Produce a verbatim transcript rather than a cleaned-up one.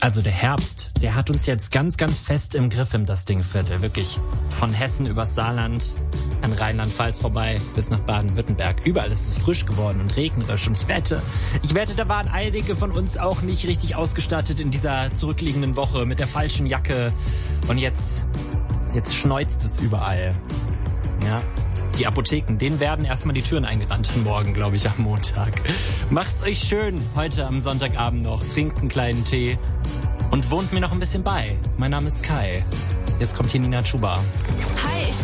Also der Herbst, der hat uns jetzt ganz, ganz fest im Griff im Dastingviertel. Wirklich von Hessen übers Saarland, an Rheinland-Pfalz vorbei bis nach Baden-Württemberg. Überall ist es frisch geworden und regnerisch. Und ich wette, ich wette, da waren einige von uns auch nicht richtig ausgestattet in dieser zurückliegenden Woche mit der falschen Jacke. Und jetzt, jetzt schneuzt es überall. Ja. Die Apotheken, denen werden erstmal die Türen eingerannt morgen, glaube ich, am Montag. Macht's euch schön heute am Sonntagabend noch. Trinkt einen kleinen Tee und wohnt mir noch ein bisschen bei. Mein Name ist Kai. Jetzt kommt hier Nina Chuba. Hi.